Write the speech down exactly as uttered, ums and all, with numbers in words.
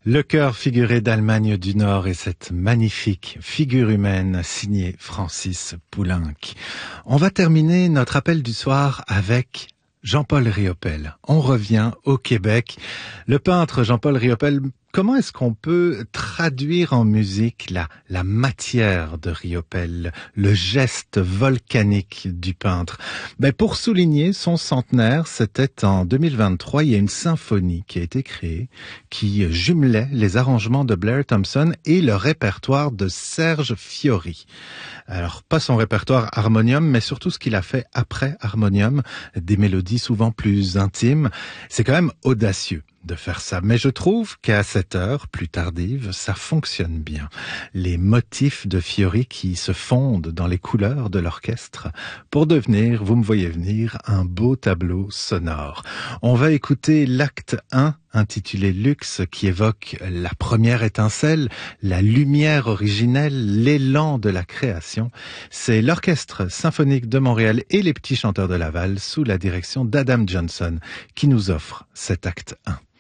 Le chœur figuré d'Allemagne du Nord et cette magnifique figure humaine signée Francis Poulenc. On va terminer notre appel du soir avec Jean-Paul Riopel. On revient au Québec. Le peintre Jean-Paul Riopel, comment est-ce qu'on peut traduire en musique la, la matière de Riopel, le geste volcanique du peintre? Ben, pour souligner son centenaire, c'était en deux mille vingt-trois, il y a une symphonie qui a été créée, qui jumelait les arrangements de Blair Thompson et le répertoire de Serge Fiori. Alors, pas son répertoire harmonium, mais surtout ce qu'il a fait après harmonium, des mélodies souvent plus intimes. C'est quand même audacieux de faire ça. Mais je trouve qu'à cette heure plus tardive, ça fonctionne bien. Les motifs de Fiori qui se fondent dans les couleurs de l'orchestre pour devenir, vous me voyez venir, un beau tableau sonore. On va écouter l'acte un intitulé Luxe, qui évoque la première étincelle, la lumière originelle, l'élan de la création. C'est l'Orchestre symphonique de Montréal et les Petits Chanteurs de Laval, sous la direction d'Adam Johnson, qui nous offre cet acte un.